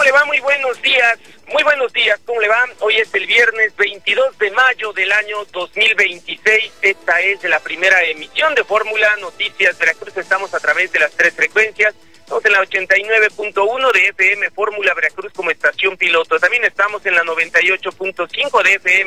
le va? Muy buenos días, ¿cómo le va? Hoy es el viernes 22 de mayo del año 2026, esta es la primera emisión de Fórmula Noticias Veracruz, estamos a través de las 3 frecuencias, estamos en la 89.1 de FM Fórmula Veracruz como estación piloto, también estamos en la 98.5 de FM